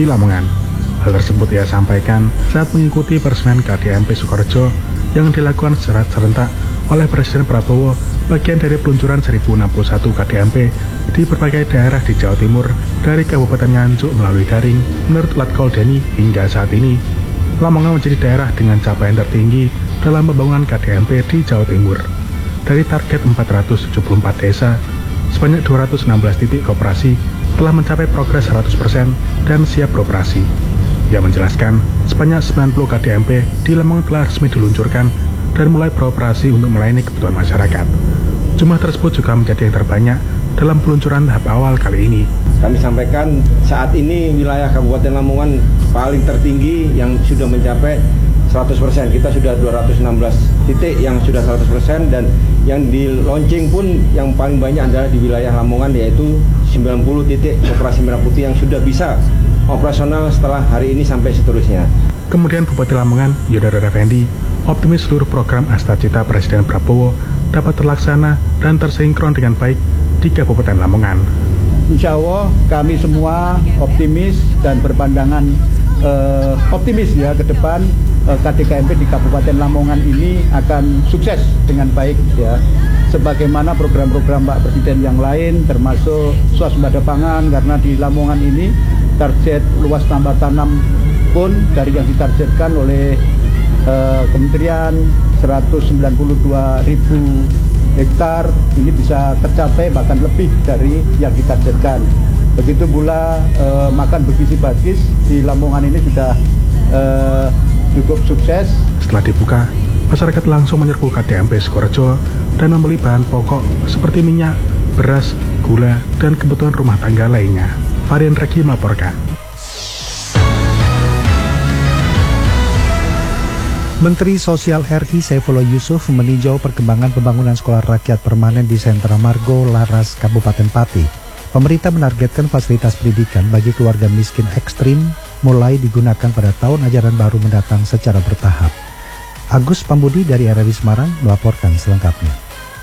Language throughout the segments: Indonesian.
di Lamongan. Hal tersebut ia sampaikan saat mengikuti peresmian KDMP Sukorejo yang dilakukan secara serentak oleh Presiden Prabowo, bagian dari peluncuran 1061 KDMP di berbagai daerah di Jawa Timur dari Kabupaten Nganjuk melalui daring. Menurut Letkol Deni, hingga saat ini Lamongan menjadi daerah dengan capaian tertinggi dalam pembangunan KDMP di Jawa Timur. Dari target 474 desa, sebanyak 216 titik koperasi telah mencapai progres 100% dan siap beroperasi. Ia menjelaskan, sebanyak 90 KDMP di Lamongan telah resmi diluncurkan dan mulai beroperasi untuk melayani kebutuhan masyarakat. Jumlah tersebut juga menjadi yang terbanyak dalam peluncuran tahap awal kali ini. Kami sampaikan saat ini wilayah Kabupaten Lamongan paling tertinggi yang sudah mencapai 100%. Kita sudah 216 titik yang sudah 100% dan yang di launching pun yang paling banyak adalah di wilayah Lamongan, yaitu 90 titik operasi merah putih yang sudah bisa operasional setelah hari ini sampai seterusnya. Kemudian Bupati Lamongan, Yodara Effendi, optimis seluruh program Astacita Presiden Prabowo dapat terlaksana dan tersinkron dengan baik di Kabupaten Lamongan. Insya Allah kami semua optimis dan berpandangan optimis ya ke depan KDKMP di Kabupaten Lamongan ini akan sukses dengan baik ya. Sebagaimana program-program Pak Presiden yang lain termasuk swasembada pangan, karena di Lamongan ini target luas tambah tanam pun dari yang ditargetkan oleh Kementerian 192.000 hektar ini bisa tercapai bahkan lebih dari yang ditargetkan. Begitu pula makan bergizi bagus di Lamongan ini sudah cukup sukses. Setelah dibuka, masyarakat langsung menyerbu KDMP Sukorejo dan membeli bahan pokok seperti minyak, beras, gula, dan kebutuhan rumah tangga lainnya. Varian Regi melaporkan. Menteri Sosial RI Saifullah Yusuf meninjau perkembangan pembangunan sekolah rakyat permanen di Sentra Margo Laras, Kabupaten Pati. Pemerintah menargetkan fasilitas pendidikan bagi keluarga miskin ekstrim mulai digunakan pada tahun ajaran baru mendatang secara bertahap. Agus Pambudi dari RRI Semarang melaporkan selengkapnya.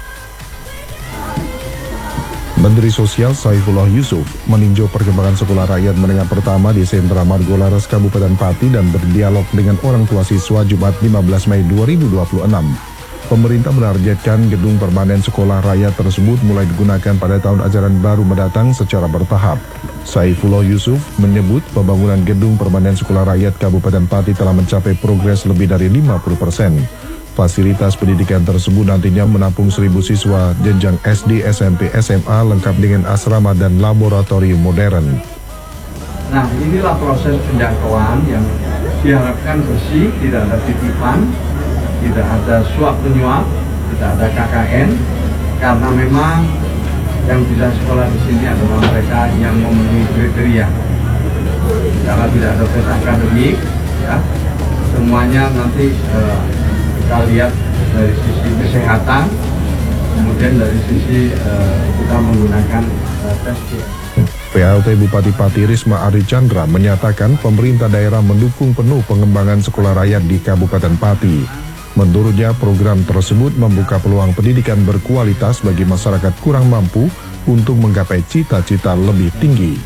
Menteri Sosial Saifullah Yusuf meninjau perkembangan sekolah rakyat menengah pertama di Sentra Margo Laras, Kabupaten Pati dan berdialog dengan orang tua siswa Jumat 15 Mei 2026. Pemerintah menargetkan gedung permanen sekolah rakyat tersebut mulai digunakan pada tahun ajaran baru mendatang secara bertahap. Saifullah Yusuf menyebut pembangunan gedung permanen sekolah rakyat Kabupaten Pati telah mencapai progres lebih dari 50%. Fasilitas pendidikan tersebut nantinya menampung 1.000 siswa jenjang SD, SMP, SMA lengkap dengan asrama dan laboratorium modern. Nah, inilah proses penjangkauan yang diharapkan bersih, tidak ada titipan, tidak ada suap penyuap, tidak ada KKN, karena memang yang bisa sekolah di sini adalah mereka yang memenuhi kriteria. Karena tidak ada tes akademik, ya, semuanya nanti kita lihat dari sisi kesehatan, kemudian dari sisi kita menggunakan tes. PLT Bupati Pati Risma Ari Chandra menyatakan pemerintah daerah mendukung penuh pengembangan sekolah rakyat di Kabupaten Pati. Menurutnya program tersebut membuka peluang pendidikan berkualitas bagi masyarakat kurang mampu untuk menggapai cita-cita lebih tinggi.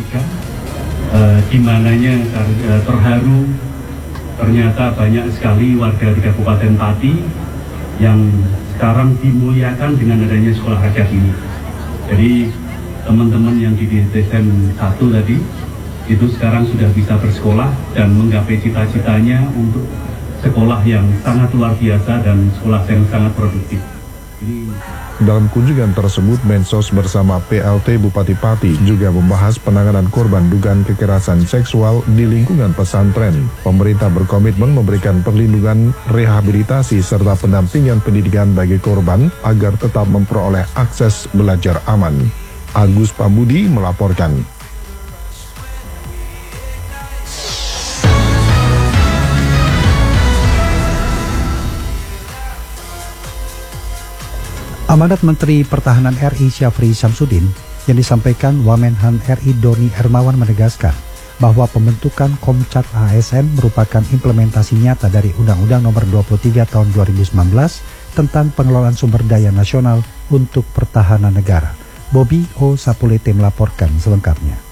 Di mananya terharu, ternyata banyak sekali warga di Kabupaten Pati yang sekarang dimuliakan dengan adanya sekolah rakyat ini. Jadi teman-teman yang di DSM 1 tadi itu sekarang sudah bisa bersekolah dan menggapai cita-citanya untuk sekolah yang sangat luar biasa dan sekolah yang sangat produktif. Dalam kunjungan tersebut, Mensos bersama PLT Bupati Pati juga membahas penanganan korban dugaan kekerasan seksual di lingkungan pesantren. Pemerintah berkomitmen memberikan perlindungan, rehabilitasi, serta pendampingan pendidikan bagi korban agar tetap memperoleh akses belajar aman. Agus Pambudi melaporkan. Amanat Menteri Pertahanan RI Syafri Samsudin yang disampaikan Wamenhan RI Doni Hermawan menegaskan bahwa pembentukan Komcat ASN merupakan implementasi nyata dari Undang-Undang Nomor 23 Tahun 2019 tentang pengelolaan sumber daya nasional untuk pertahanan negara. Bobby O. Sapulete melaporkan selengkapnya.